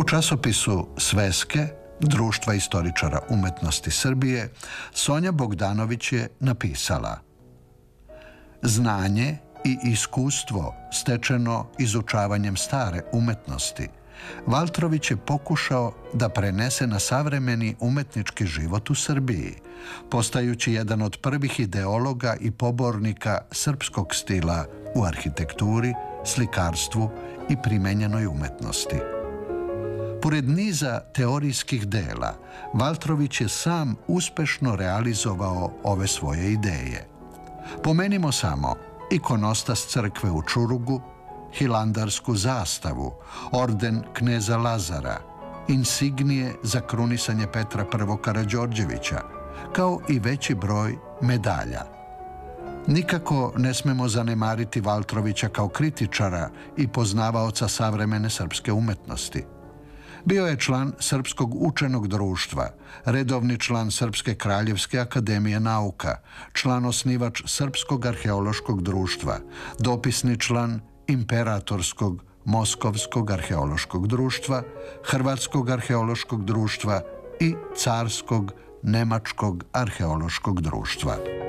U časopisu Sveske, Društva istoričara umetnosti Srbije, Sonja Bogdanović je napisala: znanje i iskustvo stečeno izučavanjem stare umetnosti Valtrović je pokušao da prenese na savremeni umetnički život u Srbiji, postajući jedan od prvih ideologa i pobornika srpskog stila u arhitekturi, slikarstvu i primenjenoj umetnosti. Pored niza teorijskih dela, Valtrović je sam uspešno realizovao ove svoje ideje. Pomenimo samo ikonostas crkve u Čurugu, hilandarsku zastavu, orden kneza Lazara, insignije za krunisanje Petra I. Karađorđevića, kao i veći broj medalja. Nikako ne smemo zanemariti Valtrovića kao kritičara i poznavaoca savremene srpske umetnosti. Bio je član Srpskog učenog društva, redovni član Srpske kraljevske akademije nauka, član osnivač Srpskog arheološkog društva, dopisni član Imperatorskog Moskovskog arheološkog društva, Hrvatskog arheološkog društva i Carskog Nemačkog arheološkog društva.